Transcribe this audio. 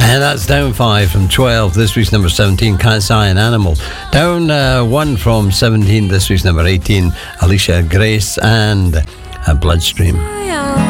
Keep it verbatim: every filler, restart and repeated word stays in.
And that's down five from twelve. This week's number seventeen, Cat's Eye and Animal. Down uh, one from seventeen. This week's number eighteen, Alicia Grace and uh, Bloodstream.